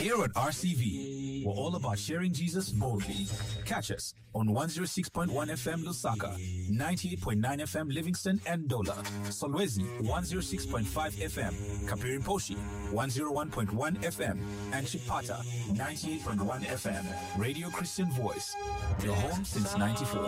Here at RCV, we're all about sharing Jesus boldly. Catch us on 106.1 FM Lusaka, 98.9 FM Livingston and Dola, Solwezi 106.5 FM, Kapiri Poshi 101.1 FM, and Chipata 98.1 FM. Radio Christian Voice, your home since '94.